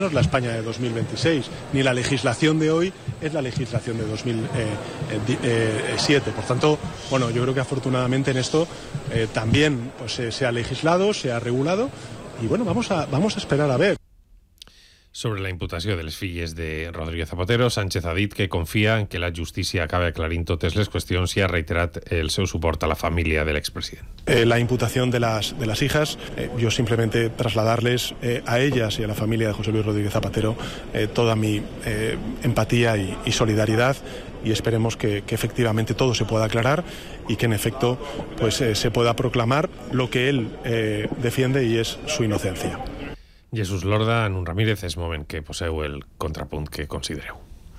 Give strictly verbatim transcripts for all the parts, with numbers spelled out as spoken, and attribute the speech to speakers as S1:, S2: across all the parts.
S1: la España de dos mil veintiséis, ni la legislación de hoy es la legislación de dos mil siete. Por tanto, bueno, yo creo que afortunadamente en esto eh, también pues, eh, se ha legislado, se ha regulado y bueno, vamos a, vamos a esperar a ver.
S2: Sobre la imputació de les filles de Rodríguez Zapatero, Sánchez ha dit que confia en que la justícia acabe aclarint totes les qüestions i ha reiterat el seu suport a la família de l'expresident.
S1: Eh, la imputación de las, de las hijas, eh, yo simplemente trasladarles eh, a ellas y a la familia de José Luis Rodríguez Zapatero eh, toda mi eh, empatía y, y solidaridad, y esperemos que, que efectivamente todo se pueda aclarar y que en efecto pues, eh, se pueda proclamar lo que él eh, defiende y es su inocencia.
S2: Jesús Lorda, en un Ramírez, és moment que poseu el contrapunt que considereu.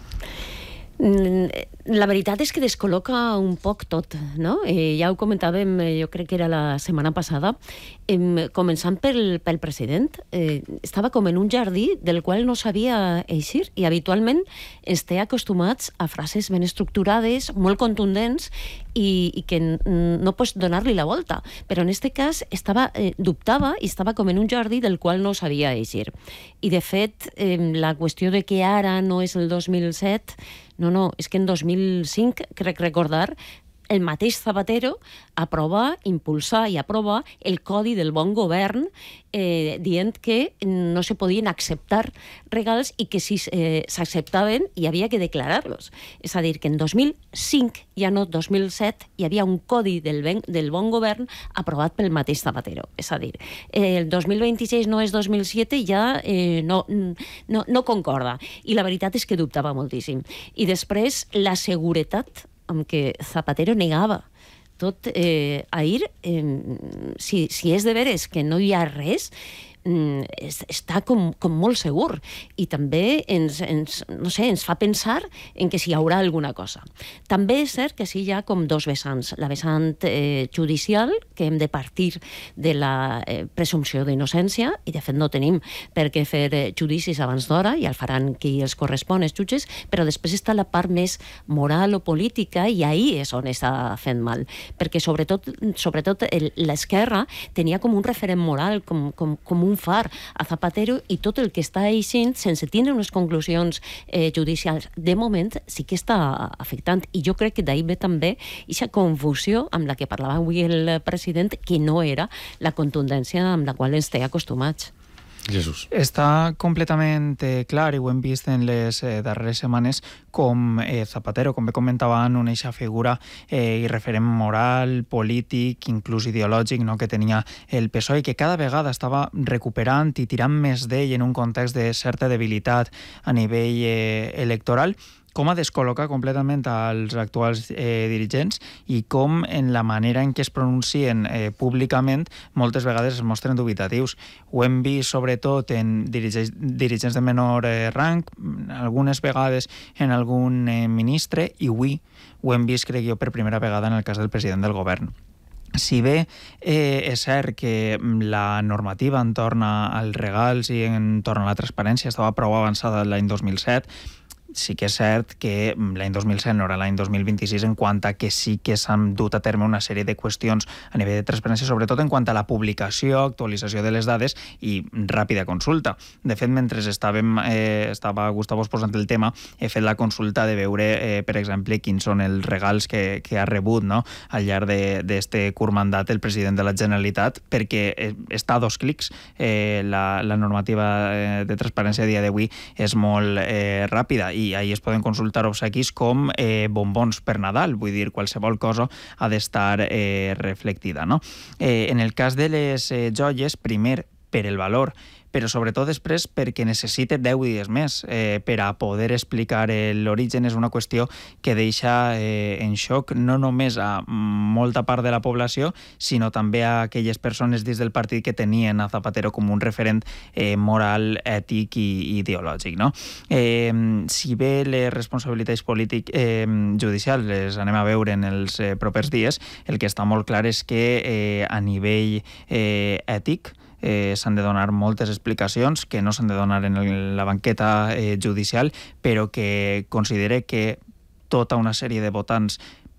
S3: La veritat és que descol·loca un poc tot, no? Eh, ja ho comentàvem, jo crec que era la setmana passada, eh, començant pel, pel president. Eh, estava com en un jardí del qual no sabia eixir i habitualment ens té acostumats a frases ben estructurades, molt contundents i, i que no pots donar-li la volta. Però en aquest cas estava, eh, dubtava i estava com en un jardí del qual no sabia eixir. I de fet, eh, la qüestió de que ara no és el dos mil set... No, no, és que en dos mil cinc, crec recordar, el mateix Zapatero aprova, impulsar i aprova el Codi del Bon Govern eh, dient que no se podien acceptar regals i que si eh, s'acceptaven hi havia que declarar-los. És a dir, que en dos mil cinc, ja no dos mil set, hi havia un Codi del, ben, del Bon Govern aprovat pel mateix Zapatero. És a dir, eh, el dos mil vint-i-sis no és dos mil set i ja eh, no, no, no concorda. I la veritat és que dubtava moltíssim. I després, la seguretat amb què Zapatero negava tot eh, ahir, eh, si, si és de veres que no hi ha res, eh, està com, com molt segur i també ens, ens, no sé, ens fa pensar en que s'hi haurà alguna cosa. També és cert que sí hi ha com dos vessants. La vessant eh, judicial, que hem de partir de la eh, presumpció d'innocència, i de fet no tenim per què fer eh, judicis abans d'hora, i el faran qui els correspon, els jutges, però després està la part més moral o política i ahí és on està fent mal, perquè sobretot, sobretot l'esquerra tenia com un referent moral, com, com, com un far a Zapatero, i tot el que està eixint sense tindre unes conclusions eh, judicials de moment sí que està afectant, i jo crec que d'ahir ve també aquesta confusió amb la que parlava avui el president, que no era la contundència amb la qual ens té acostumats.
S2: Jesús.
S4: Està completament eh, clar, i ho hem vist en les eh, darreres setmanes, com eh, Zapatero, com bé comentaven, una eixa figura eh, i referent moral, polític, inclús ideològic, no?, que tenia el P S O E, i que cada vegada estava recuperant i tirant més d'ell en un context de certa debilitat a nivell eh, electoral, com a descol·locar completament als actuals eh, dirigents i com en la manera en què es pronuncien eh, públicament moltes vegades es mostren dubitatius. Ho hem vist sobretot en dirigents, dirigents de menor eh, rang, algunes vegades en algun eh, ministre, i avui ho hem vist, crec jo, per primera vegada en el cas del president del govern. Si bé eh, és cert que la normativa entorn als regals i entorn a la transparència estava prou avançada l'any dos mil set, sí que és cert que l'any dos mil set no era l'any dos mil vint-i-sis en quant a que sí que s'han dut a terme una sèrie de qüestions a nivell de transparència, sobretot en quant a la publicació, actualització de les dades i ràpida consulta. De fet, mentre estàvem, eh, estava Gustavo exposant el tema, he fet la consulta de veure, eh, per exemple, quins són els regals que, que ha rebut, no?, al llarg d'aquest curt mandat el president de la Generalitat, perquè està a dos clics. Eh, la, la normativa de transparència a dia d'avui és molt eh, ràpida, i i ahí es poden consultar obsequis com eh, bombons per Nadal, vull dir, qualsevol cosa ha d'estar eh, reflectida, no? Eh, en el cas de les eh, joies, primer per el valor, però sobretot després perquè necessita deu dies més eh, per a poder explicar l'origen. És una qüestió que deixa eh, en xoc no només a molta part de la població, sinó també a aquelles persones dins del partit que tenien a Zapatero com un referent eh, moral, ètic i ideològic, no? Eh, si bé les responsabilitats polítiques eh, judicials les anem a veure en els eh, propers dies, el que està molt clar és que eh, a nivell eh, ètic Eh, s'han de donar moltes explicacions que no s'han de donar en el, la banqueta eh, judicial, però que considere que tota una sèrie de votants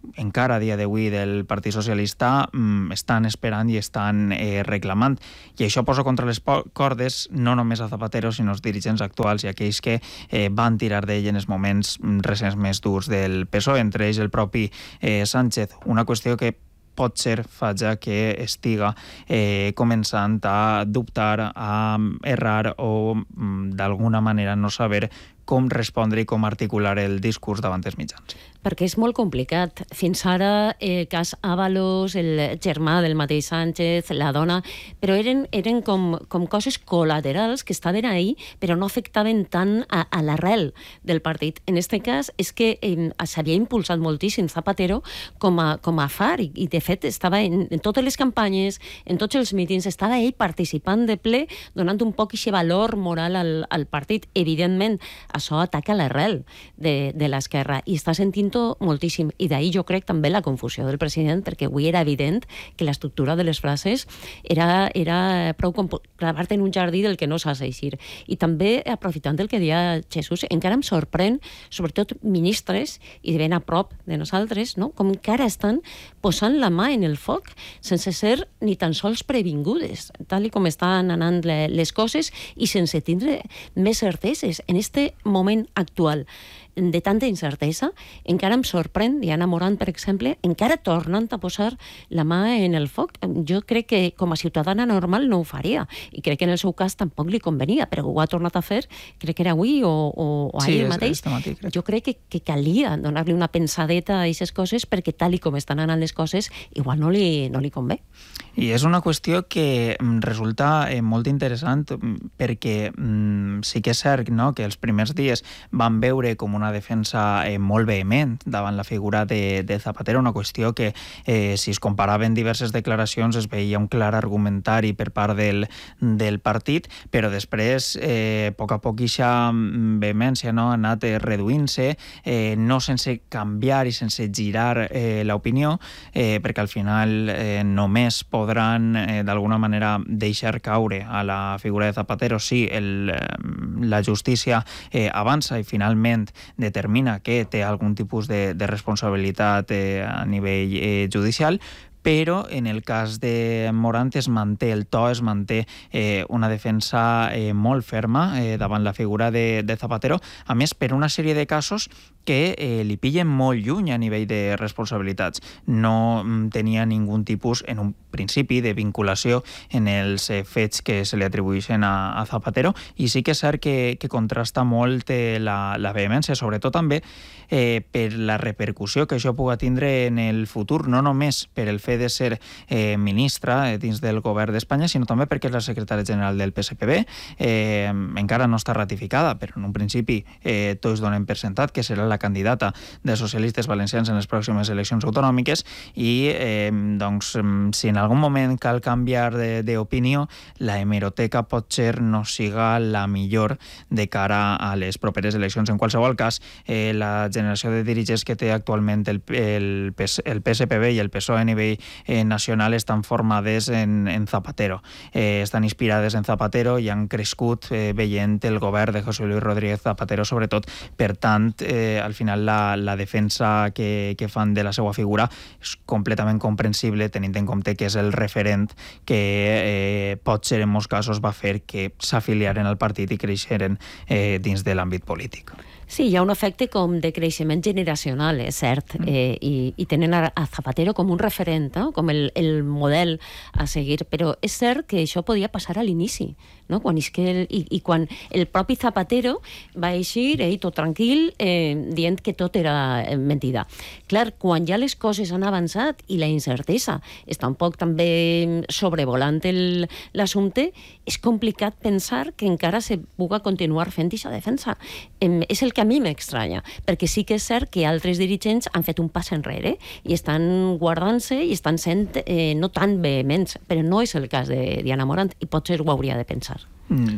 S4: encara a dia d'avui del Partit Socialista mm, estan esperant i estan eh, reclamant. I això posa contra les cordes no només a Zapatero, sinó als dirigents actuals i aquells que eh, van tirar d'ell en els moments recents més durs del P S O E, entre ells el propi eh, Sánchez. Una qüestió que pot ser faja que estiga eh, començant a dubtar, a errar o mm, d'alguna manera no saber com respondre i com articular el discurs davant els mitjans.
S3: Perquè és molt complicat. Fins ara, el eh, cas Ábalos, el germà del mateix Sánchez, la dona, però eren, eren com, com coses col·laterals que estaven ahí, però no afectaven tant a, a l'arrel del partit. En aquest cas, és que eh, s'havia impulsat moltíssim Zapatero com a, com a far, i, i de fet estava en, en totes les campanyes, en tots els mítings, estava ell participant de ple, donant un poc aquest valor moral al, al partit. Evidentment, això ataca l'arrel de, de l'esquerra i està sentint-ho moltíssim. I d'ahir jo crec també la confusió del president, perquè avui era evident que l'estructura de les frases era, era prou clavar-te en un jardí del que no saps eixir. I també, aprofitant el que deia Jesús, encara em sorprèn, sobretot ministres, i de ben a prop de nosaltres, no? Com encara estan posant la mà en el foc sense ser ni tan sols previngudes, tal i com estan anant les coses i sense tindre més certeses. En este moment actual de tanta incertesa, encara em sorprèn Diana Morant, per exemple, encara tornant a posar la mà en el foc. Jo crec que com a ciutadana normal no ho faria, i crec que en el seu cas tampoc li convenia, però ho ha tornat a fer, crec que era avui o, o, o ahir
S4: sí,
S3: mateix.
S4: Matí,
S3: jo crec que, que calia donar-li una pensadeta a aquestes coses, perquè tal i com estan anant les coses, igual no li, no li convé.
S4: I és una qüestió que resulta eh, molt interessant, perquè mm, sí que és cert, no?, que els primers dies van veure com una defensa eh, molt vehement davant la figura de, de Zapatero, una qüestió que eh, si es comparaven diverses declaracions es veia un clar argumentari per part del, del partit, però després eh, a poc a poc aquesta vehemència, no?, ha anat eh, reduint-se, eh, no sense canviar i sense girar eh, l'opinió, eh, perquè al final eh, només podran eh, d'alguna manera deixar caure a la figura de Zapatero si el, la justícia eh, avança i finalment determina que té algun tipus de, de responsabilitat eh, a nivell eh, judicial, però en el cas de Morant es manté el to, es manté eh, una defensa eh, molt ferma eh, davant la figura de, de Zapatero, a més per una sèrie de casos que eh, li pillen molt lluny a nivell de responsabilitats. No mm, tenia ningú tipus, en un principi, de vinculació en els eh, fets que se li atribueixen a, a Zapatero, i sí que és cert que, que contrasta molt eh, la, la vehemència, sobretot també eh, per la repercussió que això pugui tindre en el futur, no només per el fet de ser eh, ministra eh, dins del govern d'Espanya, sinó també perquè és la secretària general del P S P B, eh, encara no està ratificada, però en un principi eh, tots donen per sentat que serà la candidata dels socialistes valencians en les pròximes eleccions autonòmiques, i eh, doncs, si en algun moment cal canviar d'opinió, la hemeroteca potser no siga la millor de cara a les properes eleccions. En qualsevol cas, eh, la generació de dirigents que té actualment el, el, el P S P B i el P S O E a nivell eh, nacional estan formades en, en Zapatero. Eh, estan inspirades en Zapatero i han crescut eh, veient el govern de José Luis Rodríguez Zapatero, sobretot. Per tant, eh, al final la, la defensa que, que fan de la seva figura és completament comprensible, tenint en compte que és el referent que eh, pot ser en molts casos va fer que s'afiliaren al partit i creixeren eh, dins de l'àmbit polític.
S3: Sí, hi ha un efecte com de creixement generacional, és cert, eh, i, i tenen a, a Zapatero com un referent, no? Com el, el model a seguir, però és cert que això podia passar a l'inici, no? Quan és que el, i, i quan el propi Zapatero va eixir, ell tot tranquil, eh, dient que tot era mentida. Clar, quan ja les coses han avançat i la incertesa està un poc també sobrevolant l'assumpte, és complicat pensar que encara se pugui continuar fent aquesta defensa. Eh, és el que a mi m'estranya, perquè sí que és cert que altres dirigents han fet un pas enrere i estan guardant-se i estan sent eh, no tan vehements, però no és el cas de Diana Morant i potser ho hauria de pensar.
S4: Mm.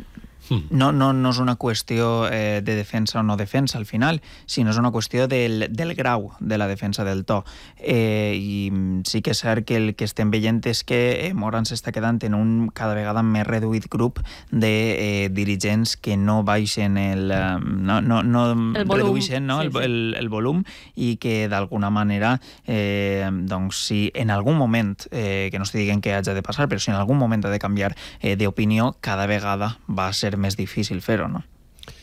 S4: No, no, no és una qüestió eh, de defensa o no defensa al final, sinó és una qüestió del, del grau de la defensa del to. Eh, I sí que és cert que el que estem veient és que eh, Moran s'està quedant en un cada vegada més reduït grup de eh, dirigents que no baixen el... Eh, no, no, no
S3: el volum,
S4: redueixen no,
S3: sí,
S4: el,
S3: sí.
S4: el, el volum i que d'alguna manera eh, doncs si en algun moment, eh, que no estic dient que hagi de passar, però si en algun moment ha de canviar eh, d'opinió, cada vegada va ser més difícil fer-ho, no?